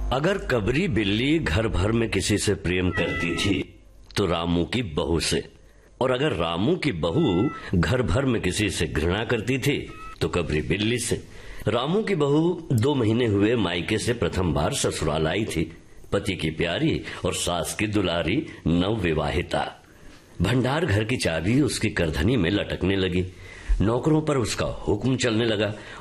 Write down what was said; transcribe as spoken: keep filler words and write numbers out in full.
अगर कबरी बिल्ली घर भर में किसी से प्रेम करती थी तो रामू की बहू से, और अगर रामू की बहू घर भर में किसी से घृणा करती थी तो कबरी बिल्ली से। रामू की बहू दो महीने हुए मायके से प्रथम बार ससुराल आई थी। पति की प्यारी और सास की दुलारी नव विवाहिता। भंडार घर की चाबी उसकी करधनी में लटकने लगी। नौकरों पर उसका हुक्म चलने लगा